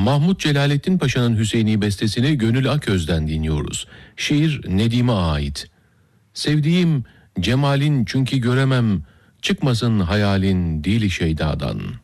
Mahmut Celalettin Paşa'nın Hüseyini bestesini Gönül Aköz'den dinliyoruz. Şiir Nedim'e ait. Sevdiğim cemalin çünkü göremem, çıkmasın hayalin dili şeydadan.